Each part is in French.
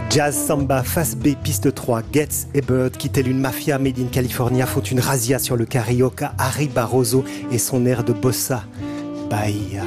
Jazz, samba, face B, piste 3, Getz et Bird, qui telle une mafia made in California, font une razzia sur le carioca Harry Barroso et son air de bossa, Bahia.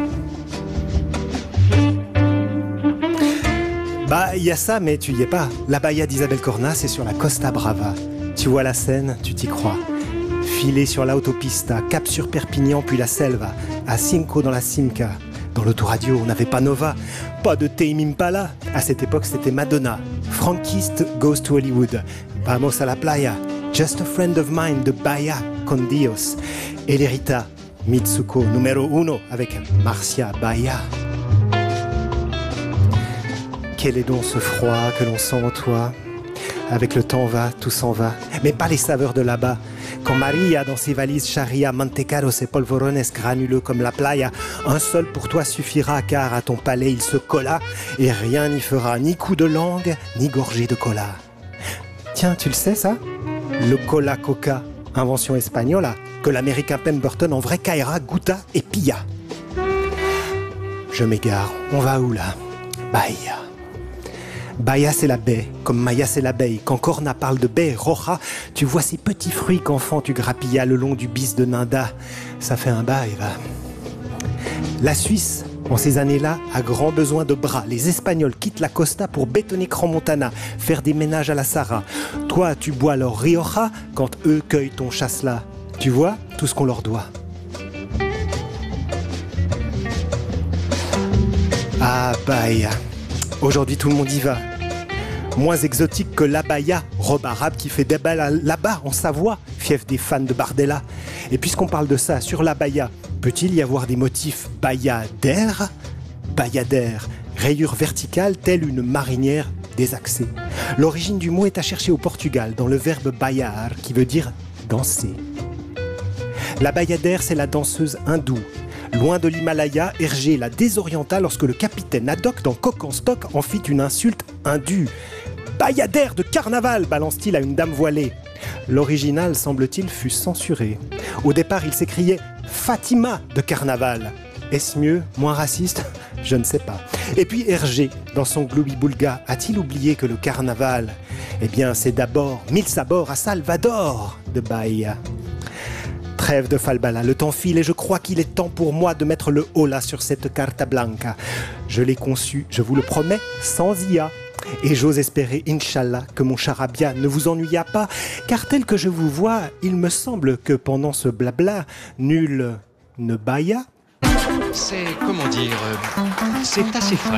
Bah, il y a ça, mais tu y es pas. La Bahia d'Isabel Cornas, c'est sur la Costa Brava. Tu vois la Seine, tu t'y crois. Filer sur l'autopista, cap sur Perpignan, puis la Selva, à Cinco dans la Simca. Dans l'autoradio, on n'avait pas Nova, pas de Tame Impala. À cette époque, c'était Madonna. Frankist Goes to Hollywood. Vamos a la playa. Just a friend of mine de Bahia con Dios. Et l'Erita, Mitsuko numéro 1 avec Marcia Bahia. Quel est donc ce froid que l'on sent en toi? Avec le temps va, tout s'en va. Mais pas les saveurs de là-bas. Quand Maria, dans ses valises charia, mantecados et polvorones granuleux comme la playa, un seul pour toi suffira, car à ton palais il se colla, et rien n'y fera, ni coup de langue, ni gorgée de cola. Tiens, tu le sais ça? Le cola coca, invention espagnole, que l'américain Pemberton en vrai caïra, goûta et pilla. Je m'égare, on va où là? Bahia. Bahia c'est la baie, comme Maya c'est l'abeille. Quand Corna parle de baie roja, tu vois ces petits fruits qu'enfant tu grappillas le long du bis de Ninda. Ça fait un bail, va. La Suisse, en ces années-là, a grand besoin de bras. Les Espagnols quittent la Costa pour bétonner Crans-Montana, faire des ménages à la Sahara. Toi, tu bois leur Rioja quand eux cueillent ton chasselas. Tu vois tout ce qu'on leur doit. Ah, Bahia. Aujourd'hui, tout le monde y va. Moins exotique que l'abaya, robe arabe qui fait débat là-bas, en Savoie, fief des fans de Bardella. Et puisqu'on parle de ça, sur l'abaya, peut-il y avoir des motifs bayadères? Bayadère, rayure verticale telle une marinière désaxée. L'origine du mot est à chercher au Portugal, dans le verbe bailar, qui veut dire danser. La bayadère, c'est la danseuse hindoue. Loin de l'Himalaya, Hergé la désorienta lorsque le capitaine Haddock dans Coq en stock en fit une insulte indue. « Bayadère de carnaval !» balance-t-il à une dame voilée. L'original, semble-t-il, fut censuré. Au départ, il s'écriait « Fatima de carnaval !» Est-ce mieux, moins raciste? Je ne sais pas. Et puis Hergé, dans son Gloubi-Boulga, a-t-il oublié que le carnaval, eh bien, c'est d'abord mille sabords à Salvador de Bahia. Trêve de falbala, le temps file et je crois qu'il est temps pour moi de mettre le holà sur cette carta blanca. Je l'ai conçue, je vous le promets, sans IA. Et j'ose espérer, Inch'Allah, que mon charabia ne vous ennuya pas, car tel que je vous vois, il me semble que pendant ce blabla, nul ne bailla. C'est, comment dire, c'est assez frais.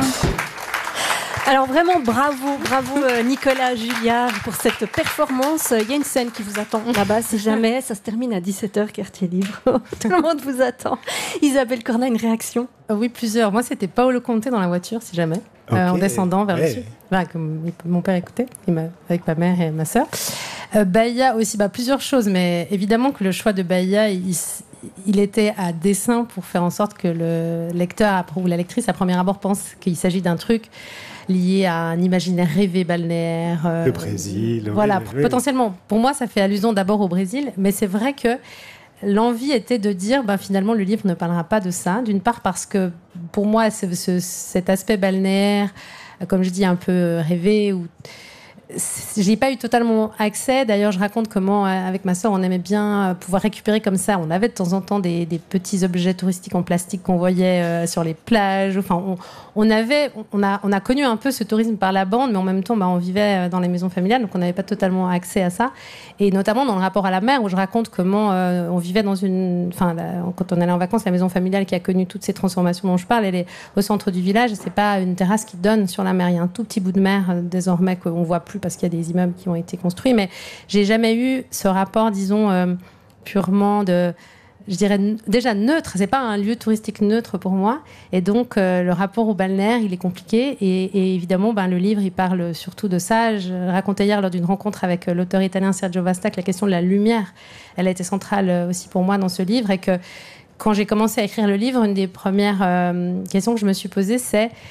Alors vraiment, bravo Nicolas Julliard pour cette performance. Il y a une scène qui vous attend là-bas, si jamais. Ça se termine à 17h, quartier libre. Tout le monde vous attend. Isabelle Corna, une réaction? Oui, plusieurs. Moi, c'était Paolo Conte dans la voiture, si jamais. Okay. En descendant vers le sud. Voilà, comme mon père écoutait, avec ma mère et ma sœur. Bahia aussi, plusieurs choses, mais évidemment que le choix de Bahia, il était à dessein pour faire en sorte que le lecteur ou la lectrice, à premier abord, pense qu'il s'agit d'un truc lié à un imaginaire rêvé balnéaire. Le Brésil. Voilà, oui. Potentiellement. Pour moi, ça fait allusion d'abord au Brésil, mais c'est vrai que l'envie était de dire, finalement, le livre ne parlera pas de ça. D'une part parce que, pour moi, cet aspect balnéaire, comme je dis, un peu rêvé, ou je n'ai pas eu totalement accès. D'ailleurs, je raconte comment, avec ma sœur, on aimait bien pouvoir récupérer comme ça. On avait de temps en temps des petits objets touristiques en plastique qu'on voyait sur les plages. Enfin, on a connu un peu ce tourisme par la bande, mais en même temps, on vivait dans les maisons familiales, donc on n'avait pas totalement accès à ça. Et notamment dans le rapport à la mer, où je raconte comment on vivait dans quand on allait en vacances, la maison familiale qui a connu toutes ces transformations dont je parle, elle est au centre du village. Et c'est pas une terrasse qui donne sur la mer. Il y a un tout petit bout de mer désormais qu'on voit plus parce qu'il y a des immeubles qui ont été construits, mais j'ai jamais eu ce rapport, disons, purement je dirais déjà neutre. C'est pas un lieu touristique neutre pour moi, et donc le rapport au balnéaire, il est compliqué, et évidemment, le livre, il parle surtout de ça. Je racontais hier lors d'une rencontre avec l'auteur italien Sergio Vasta que la question de la lumière, elle a été centrale aussi pour moi dans ce livre, et que quand j'ai commencé à écrire le livre, une des premières questions que je me suis posée, c'est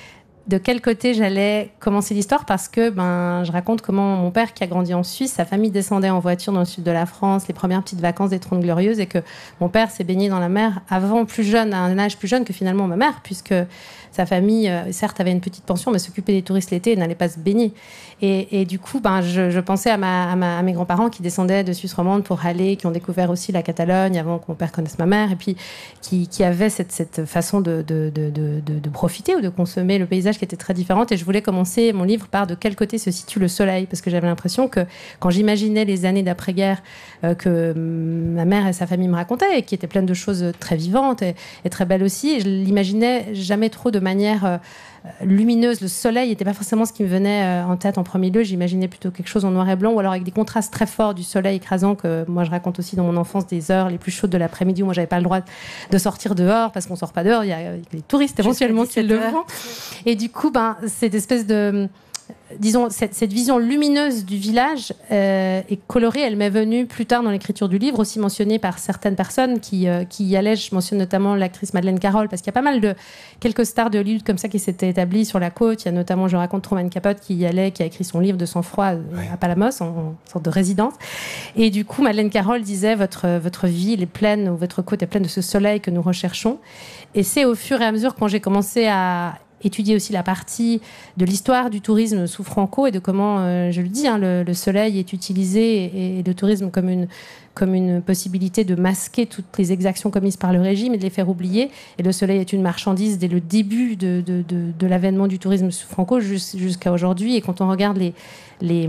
de quel côté j'allais commencer l'histoire parce que je raconte comment mon père, qui a grandi en Suisse, sa famille descendait en voiture dans le sud de la France, les premières petites vacances des 30 Glorieuses, et que mon père s'est baigné dans la mer avant, plus jeune, à un âge plus jeune que finalement ma mère, puisque sa famille, certes, avait une petite pension, mais s'occupait des touristes l'été et n'allait pas se baigner. Et du coup, je pensais à mes grands-parents qui descendaient de Suisse romande pour aller, qui ont découvert aussi la Catalogne avant que mon père connaisse ma mère, et puis qui avaient cette façon de profiter ou de consommer le paysage qui était très différente. Et je voulais commencer mon livre par de quel côté se situe le soleil, parce que j'avais l'impression que quand j'imaginais les années d'après-guerre que ma mère et sa famille me racontaient, et qui étaient pleines de choses très vivantes et très belles aussi, je l'imaginais jamais trop de manière lumineuse. Le soleil n'était pas forcément ce qui me venait en tête en premier lieu. J'imaginais plutôt quelque chose en noir et blanc, ou alors avec des contrastes très forts du soleil écrasant que moi je raconte aussi dans mon enfance, des heures les plus chaudes de l'après-midi où moi j'avais pas le droit de sortir dehors parce qu'on sort pas dehors, il y a les touristes éventuellement qui le font. Et du coup, cette espèce de disons, cette vision lumineuse du village et colorée, elle m'est venue plus tard dans l'écriture du livre, aussi mentionnée par certaines personnes qui y allaient. Je mentionne notamment l'actrice Madeleine Carroll, parce qu'il y a pas mal de quelques stars de Hollywood comme ça qui s'étaient établies sur la côte. Il y a notamment, je raconte, Truman Capote qui y allait, qui a écrit son livre de sang-froid à Palamos, en sorte de résidence. Et du coup, Madeleine Carroll disait votre ville est pleine, ou votre côte est pleine de ce soleil que nous recherchons. Et c'est au fur et à mesure, quand j'ai commencé à étudier aussi la partie de l'histoire du tourisme sous Franco et de comment, je le dis, le soleil est utilisé et le tourisme comme une possibilité de masquer toutes les exactions commises par le régime et de les faire oublier. Et le soleil est une marchandise dès le début de l'avènement du tourisme sous Franco jusqu'à aujourd'hui. Et quand on regarde les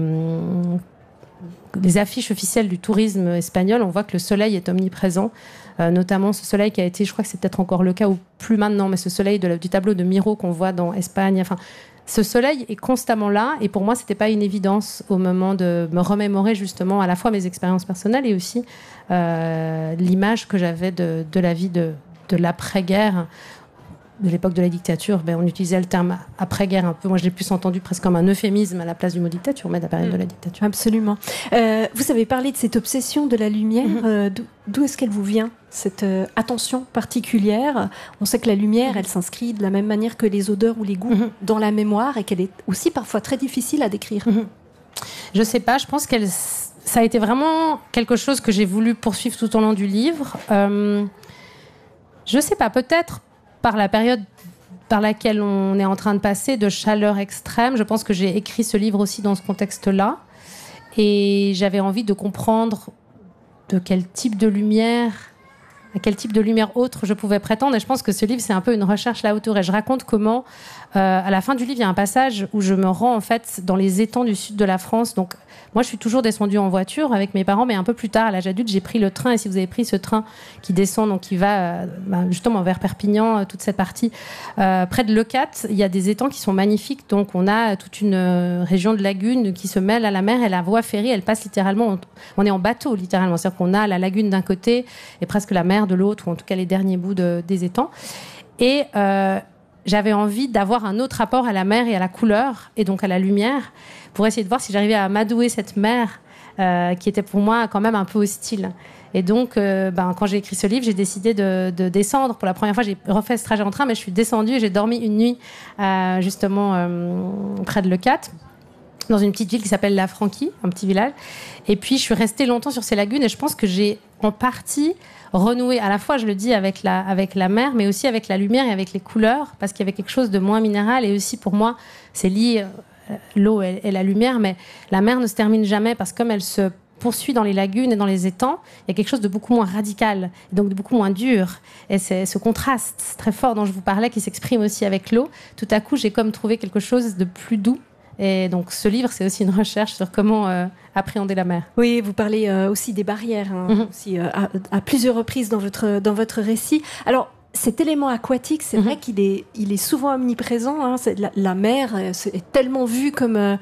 affiches officielles du tourisme espagnol, on voit que le soleil est omniprésent. Notamment ce soleil qui a été, je crois que c'est peut-être encore le cas ou plus maintenant, mais ce soleil du tableau de Miro qu'on voit dans Espagne. Enfin, ce soleil est constamment là, et pour moi, c'était pas une évidence au moment de me remémorer justement à la fois mes expériences personnelles et aussi l'image que j'avais de la vie de l'après-guerre, de l'époque de la dictature. On utilisait le terme après-guerre un peu. Moi, je l'ai plus entendu presque comme un euphémisme à la place du mot dictature, mais de la période de la dictature. Absolument. Vous avez parlé de cette obsession de la lumière. D'où est-ce qu'elle vous vient, cette attention particulière? On sait que la lumière, elle s'inscrit de la même manière que les odeurs ou les goûts dans la mémoire, et qu'elle est aussi parfois très difficile à décrire. Je sais pas, je pense ça a été vraiment quelque chose que j'ai voulu poursuivre tout au long du livre. Je sais pas, peut-être par la période par laquelle on est en train de passer, de chaleur extrême. Je pense que j'ai écrit ce livre aussi dans ce contexte-là. Et j'avais envie de comprendre de quel type de lumière, à quel type de lumière autre je pouvais prétendre. Et je pense que ce livre, c'est un peu une recherche là autour. Et je raconte comment, à la fin du livre, il y a un passage où je me rends en fait dans les étangs du sud de la France. Donc, moi, je suis toujours descendue en voiture avec mes parents, mais un peu plus tard, à l'âge adulte, j'ai pris le train. Et si vous avez pris ce train qui descend, donc qui va justement vers Perpignan, toute cette partie, près de Leucate, il y a des étangs qui sont magnifiques. Donc, on a toute une région de lagunes qui se mêle à la mer. Et la voie ferrée, elle passe littéralement. On est en bateau, littéralement. C'est-à-dire qu'on a la lagune d'un côté et presque la mer de l'autre, ou en tout cas les derniers bouts des étangs. Et j'avais envie d'avoir un autre rapport à la mer et à la couleur, et donc à la lumière, pour essayer de voir si j'arrivais à amadouer cette mer qui était pour moi quand même un peu hostile. Et donc, quand j'ai écrit ce livre, j'ai décidé de descendre. Pour la première fois, j'ai refait ce trajet en train, mais je suis descendue et j'ai dormi une nuit justement près de Leucate, dans une petite ville qui s'appelle La Franquie, un petit village. Et puis, je suis restée longtemps sur ces lagunes, et je pense que j'ai en partie renoué, à la fois, je le dis, avec la mer, mais aussi avec la lumière et avec les couleurs, parce qu'il y avait quelque chose de moins minéral. Et aussi, pour moi, c'est lié, l'eau et la lumière, mais la mer ne se termine jamais, parce que comme elle se poursuit dans les lagunes et dans les étangs, il y a quelque chose de beaucoup moins radical, donc de beaucoup moins dur. Et c'est ce contraste très fort dont je vous parlais, qui s'exprime aussi avec l'eau. Tout à coup, j'ai comme trouvé quelque chose de plus doux. Et donc, ce livre, c'est aussi une recherche sur comment appréhender la mer. Oui, vous parlez aussi des barrières, aussi, à plusieurs reprises dans votre récit. Alors, cet élément aquatique, c'est vrai qu'il est souvent omniprésent. La mer est tellement vue comme...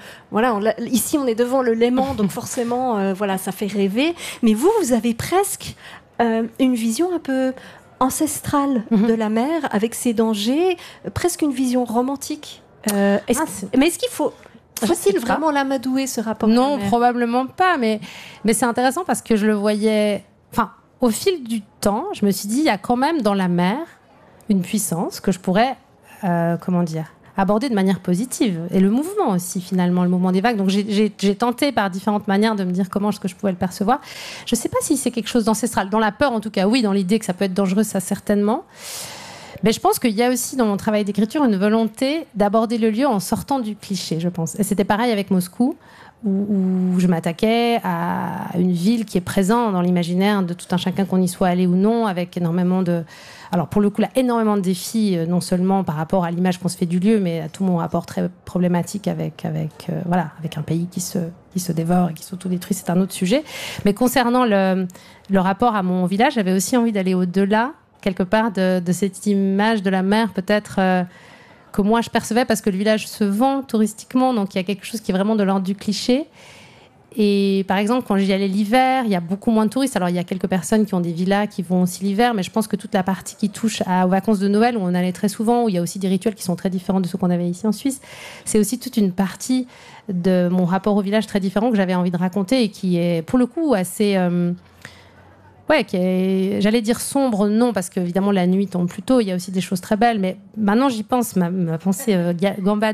ici, on est devant le Léman, donc forcément, ça fait rêver. Mais vous avez presque une vision un peu ancestrale de la mer, avec ses dangers, presque une vision romantique. Mais est-ce qu'il faut-il vraiment l'amadouer, ce rapport? Non, probablement pas, mais c'est intéressant parce que je le voyais... Enfin, au fil du temps, je me suis dit, il y a quand même dans la mer une puissance que je pourrais, abordé de manière positive. Et le mouvement aussi, finalement, le mouvement des vagues. Donc j'ai tenté par différentes manières de me dire comment est-ce que je pouvais le percevoir. Je ne sais pas si c'est quelque chose d'ancestral. Dans la peur, en tout cas, oui. Dans l'idée que ça peut être dangereux, ça certainement. Mais je pense qu'il y a aussi dans mon travail d'écriture une volonté d'aborder le lieu en sortant du cliché, je pense. Et c'était pareil avec Moscou, où je m'attaquais à une ville qui est présente dans l'imaginaire de tout un chacun, qu'on y soit allé ou non, avec énormément de... Alors pour le coup, là, énormément de défis, non seulement par rapport à l'image qu'on se fait du lieu, mais à tout mon rapport très problématique avec un pays qui se dévore et qui s'autodétruit, c'est un autre sujet. Mais concernant le rapport à mon village, j'avais aussi envie d'aller au-delà, quelque part, de cette image de la mer, peut-être... que moi je percevais, parce que le village se vend touristiquement, donc il y a quelque chose qui est vraiment de l'ordre du cliché. Et par exemple, quand j'y allais l'hiver, il y a beaucoup moins de touristes. Alors il y a quelques personnes qui ont des villas qui vont aussi l'hiver, mais je pense que toute la partie qui touche aux vacances de Noël, où on allait très souvent, où il y a aussi des rituels qui sont très différents de ceux qu'on avait ici en Suisse, c'est aussi toute une partie de mon rapport au village très différent que j'avais envie de raconter, et qui est pour le coup assez... j'allais dire sombre, non, parce qu'évidemment la nuit tombe plus tôt, il y a aussi des choses très belles, mais maintenant j'y pense, ma pensée gambade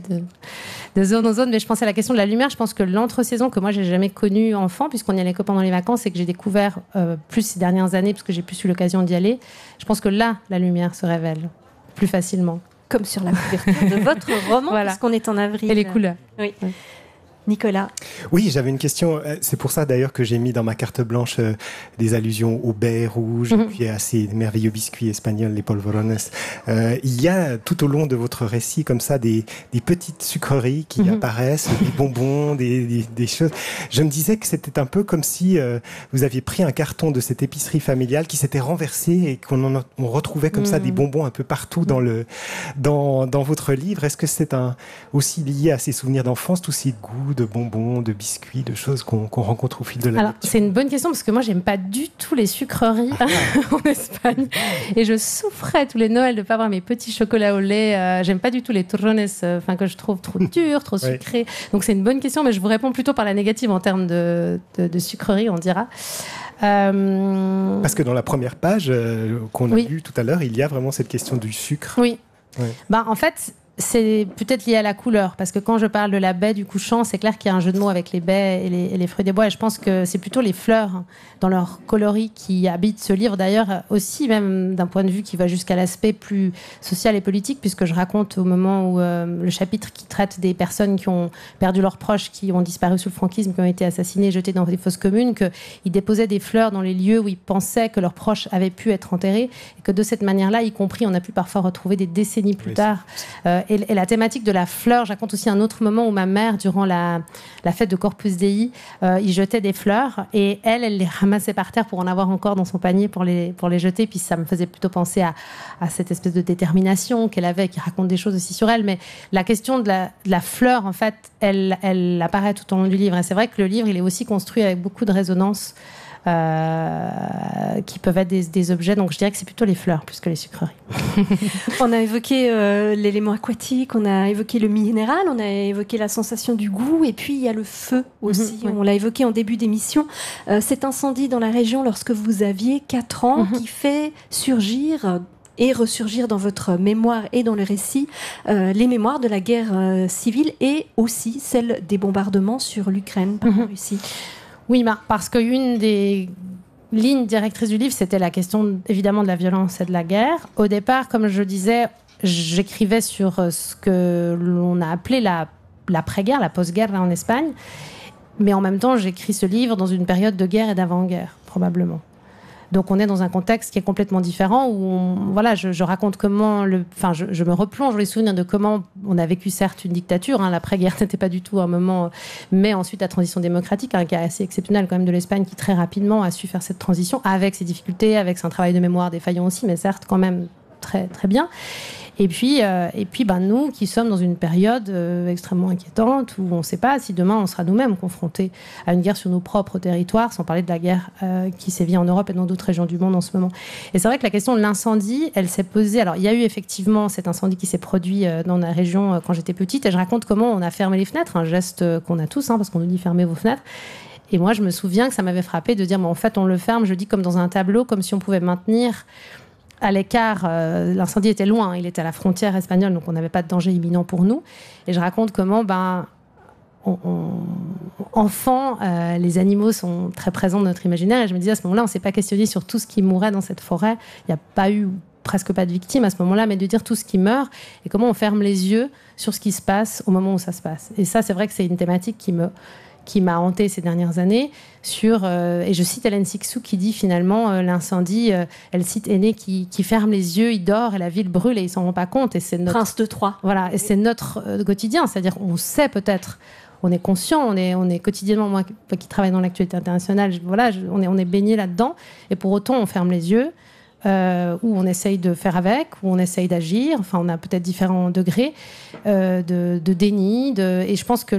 de zone en zone, mais je pensais à la question de la lumière. Je pense que l'entre-saison que moi j'ai jamais connue enfant, puisqu'on y allait que pendant les vacances, et que j'ai découvert plus ces dernières années, parce que j'ai plus eu l'occasion d'y aller, je pense que là, la lumière se révèle plus facilement. Comme sur la couverture de votre roman, voilà. Puisqu'on est en avril. Et les couleurs. Oui. Ouais. Nicolas. Oui, j'avais une question. C'est pour ça d'ailleurs que j'ai mis dans ma carte blanche des allusions au baies rouges, puis à ces merveilleux biscuits espagnols, les polvorones. Il y a tout au long de votre récit comme ça des petites sucreries qui apparaissent, des bonbons, des choses. Je me disais que c'était un peu comme si vous aviez pris un carton de cette épicerie familiale qui s'était renversé et qu'on retrouvait comme ça des bonbons un peu partout dans votre livre. Est-ce que c'est aussi lié à ces souvenirs d'enfance, tous ces goûts de bonbons, de biscuits, de choses qu'on rencontre au fil de la lecture? C'est une bonne question, parce que moi j'aime pas du tout les sucreries en Espagne, et je souffrais tous les Noëls de pas avoir mes petits chocolats au lait. J'aime pas du tout les turrones, que je trouve trop durs, trop sucrés. Donc c'est une bonne question, mais je vous réponds plutôt par la négative en termes de sucreries, on dira. Parce que dans la première page qu'on a lue tout à l'heure, il y a vraiment cette question du sucre. Oui. En fait, c'est peut-être lié à la couleur, parce que quand je parle de la baie du couchant, c'est clair qu'il y a un jeu de mots avec les baies et les fruits des bois, et je pense que c'est plutôt les fleurs dans leur coloris qui habitent ce livre, d'ailleurs aussi même d'un point de vue qui va jusqu'à l'aspect plus social et politique, puisque je raconte au moment où le chapitre qui traite des personnes qui ont perdu leurs proches, qui ont disparu sous le franquisme, qui ont été assassinés, jetés dans des fosses communes, qu'ils déposaient des fleurs dans les lieux où ils pensaient que leurs proches avaient pu être enterrés, et que de cette manière-là, y compris, on a pu parfois retrouver des décennies plus tard. Et la thématique de la fleur, je raconte aussi un autre moment où ma mère, durant la fête de Corpus Dei, y jetait des fleurs, et elle les ramassait par terre pour en avoir encore dans son panier pour les jeter. Puis ça me faisait plutôt penser à cette espèce de détermination qu'elle avait, qui raconte des choses aussi sur elle. Mais la question de la fleur, en fait, elle apparaît tout au long du livre. Et c'est vrai que le livre, il est aussi construit avec beaucoup de résonances qui peuvent être des objets. Donc je dirais que c'est plutôt les fleurs plus que les sucreries. On a évoqué l'élément aquatique, on a évoqué le minéral, on a évoqué la sensation du goût, et puis il y a le feu aussi. On l'a évoqué en début d'émission. Cet incendie dans la région lorsque vous aviez 4 ans qui fait surgir et ressurgir dans votre mémoire et dans le récit les mémoires de la guerre civile, et aussi celle des bombardements sur l'Ukraine par la Russie. Oui, parce qu'une des lignes directrices du livre, c'était la question évidemment de la violence et de la guerre. Au départ, comme je disais, j'écrivais sur ce que l'on a appelé l'après-guerre, la post-guerre en Espagne. Mais en même temps, j'écris ce livre dans une période de guerre et d'avant-guerre, probablement. Donc on est dans un contexte qui est complètement différent, où je raconte comment je me replonge dans les souvenirs de comment on a vécu certes une dictature, l'après-guerre n'était pas du tout un moment, mais ensuite la transition démocratique, qui est assez exceptionnelle quand même de l'Espagne, qui très rapidement a su faire cette transition avec ses difficultés, avec un travail de mémoire défaillant aussi, mais certes quand même très, très bien. Et puis, nous qui sommes dans une période extrêmement inquiétante, où on ne sait pas si demain on sera nous-mêmes confrontés à une guerre sur nos propres territoires, sans parler de la guerre qui sévit en Europe et dans d'autres régions du monde en ce moment. Et c'est vrai que la question de l'incendie, elle s'est posée. Alors, il y a eu effectivement cet incendie qui s'est produit dans la région quand j'étais petite, et je raconte comment on a fermé les fenêtres, un geste qu'on a tous, parce qu'on nous dit fermez vos fenêtres. Et moi, je me souviens que ça m'avait frappé de dire, en fait, on le ferme, je dis comme dans un tableau, comme si on pouvait maintenir à l'écart, l'incendie était loin, il était à la frontière espagnole, donc on n'avait pas de danger imminent pour nous. Et je raconte comment, enfants, les animaux sont très présents dans notre imaginaire. Et je me disais, à ce moment-là, on ne s'est pas questionné sur tout ce qui mourait dans cette forêt. Il n'y a pas eu presque pas de victimes à ce moment-là, mais de dire tout ce qui meurt et comment on ferme les yeux sur ce qui se passe au moment où ça se passe. Et ça, c'est vrai que c'est une thématique qui m'a hantée ces dernières années et je cite Hélène Cixous qui dit finalement l'incendie, elle cite Aîné qui ferme les yeux, il dort et la ville brûle et il s'en rend pas compte, et c'est notre Prince de Troie. Voilà, et c'est notre quotidien, c'est-à-dire on sait peut-être, on est conscient, on est quotidiennement, moi qui travaille dans l'actualité internationale, on est baigné là-dedans, et pour autant on ferme les yeux, où on essaye de faire avec, où on essaye d'agir, enfin on a peut-être différents degrés de déni, et je pense que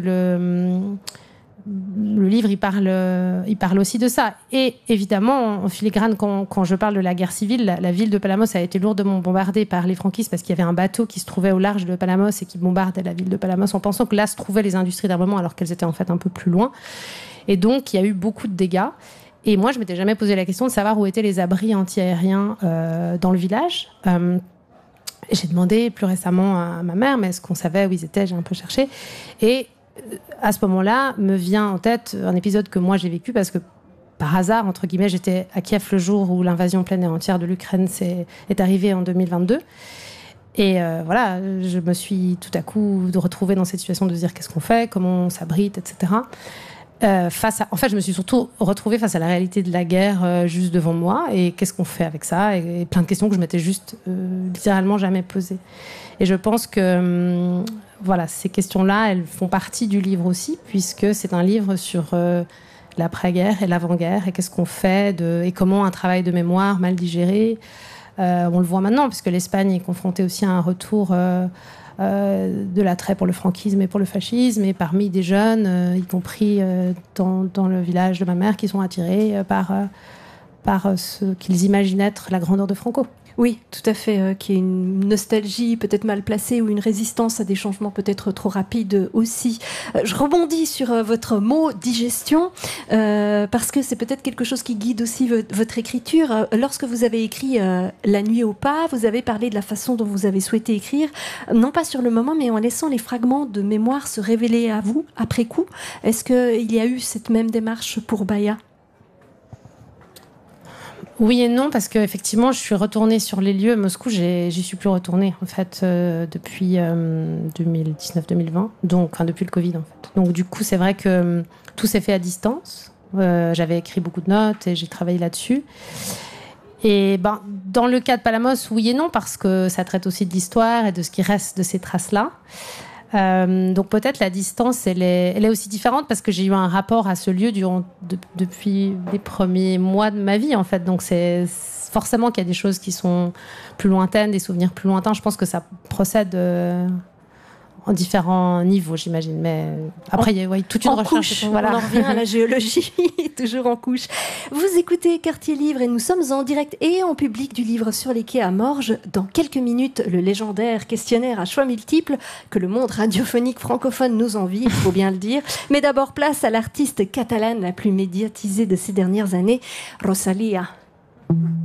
le livre, il parle aussi de ça. Et évidemment, en filigrane, quand je parle de la guerre civile, la ville de Palamos a été lourdement bombardée par les franquistes parce qu'il y avait un bateau qui se trouvait au large de Palamos et qui bombardait la ville de Palamos en pensant que là se trouvaient les industries d'armement alors qu'elles étaient en fait un peu plus loin. Et donc, il y a eu beaucoup de dégâts. Et moi, je m'étais jamais posé la question de savoir où étaient les abris antiaériens dans le village. J'ai demandé plus récemment à ma mère, mais est-ce qu'on savait où ils étaient? J'ai un peu cherché. Et à ce moment-là, me vient en tête un épisode que moi j'ai vécu parce que par hasard, entre guillemets, j'étais à Kiev le jour où l'invasion pleine et entière de l'Ukraine est arrivée en 2022. Et voilà, je me suis tout à coup retrouvée dans cette situation de se dire qu'est-ce qu'on fait, comment on s'abrite, etc. En fait, je me suis surtout retrouvée face à la réalité de la guerre juste devant moi et qu'est-ce qu'on fait avec ça, et plein de questions que je m'étais juste littéralement jamais posées. Et je pense que voilà, ces questions-là, elles font partie du livre aussi, puisque c'est un livre sur l'après-guerre et l'avant-guerre, et qu'est-ce qu'on fait, et comment un travail de mémoire mal digéré, on le voit maintenant, puisque l'Espagne est confrontée aussi à un retour de l'attrait pour le franquisme et pour le fascisme, et parmi des jeunes, y compris dans le village de ma mère, qui sont attirés par ce qu'ils imaginent être la grandeur de Franco. Oui, tout à fait, qui est une nostalgie peut-être mal placée ou une résistance à des changements peut-être trop rapides aussi. Je rebondis sur votre mot digestion, parce que c'est peut-être quelque chose qui guide aussi votre écriture. Lorsque vous avez écrit La nuit au pas, vous avez parlé de la façon dont vous avez souhaité écrire, non pas sur le moment, mais en laissant les fragments de mémoire se révéler à vous après coup. Est-ce qu'il y a eu cette même démarche pour Baya ? Oui et non, parce qu'effectivement, je suis retournée sur les lieux. Moscou, j'y suis plus retournée, en fait, depuis 2019-2020, depuis le Covid, en fait. Donc, du coup, c'est vrai que tout s'est fait à distance. J'avais écrit beaucoup de notes et j'ai travaillé là-dessus. Et dans le cas de Palamos, oui et non, parce que ça traite aussi de l'histoire et de ce qui reste de ces traces-là. Donc peut-être la distance, elle est aussi différente parce que j'ai eu un rapport à ce lieu depuis les premiers mois de ma vie, en fait. Donc c'est forcément qu'il y a des choses qui sont plus lointaines, des souvenirs plus lointains. Je pense que ça procède en différents niveaux, j'imagine. Mais après, il y a toute une recherche. Couche, voilà. On en revient à la géologie, toujours en couche. Vous écoutez Quartier Livre et nous sommes en direct et en public du livre Sur les quais à Morges. Dans quelques minutes, le légendaire questionnaire à choix multiples que le monde radiophonique francophone nous envie, il faut bien le dire. Mais d'abord, place à l'artiste catalane la plus médiatisée de ces dernières années, Rosalia.